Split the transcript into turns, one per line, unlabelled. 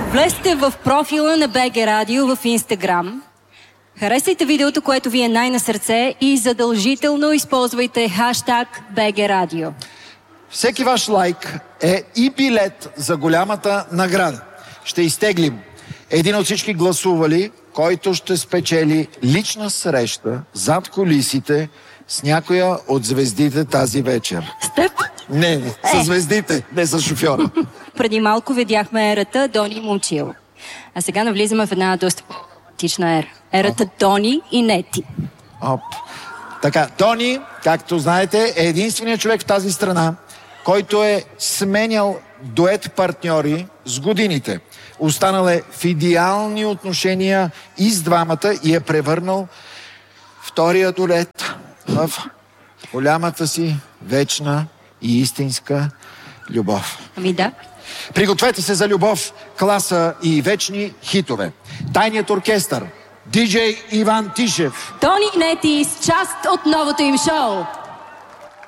Влезте в профила на БГ Радио в Инстаграм. Харесайте видеото, което ви е най-на сърце и задължително използвайте хаштаг БГ Радио.
Всеки ваш лайк е и билет за голямата награда. Ще изтеглим един от всички гласували, който ще спечели лична среща зад кулисите с някоя от звездите тази вечер.
С теб?
Не, с звездите, не с шофьора.
Преди малко видяхме ерата Дони Момчил. А сега навлизаме в една доста по-романтична ера. Ерата Дони и Нети.
Така, Дони, както знаете, е единственият човек в тази страна, който е сменял дует партньори с годините. Останал е в идеални отношения и с двамата и е превърнал втория дует в голямата си вечна и истинска любов.
Ами да.
Пригответе се за любов, класа и вечни хитове. Тайният оркестър, диджей Иван Тишев.
Дони и Нети с част от новото им шоу.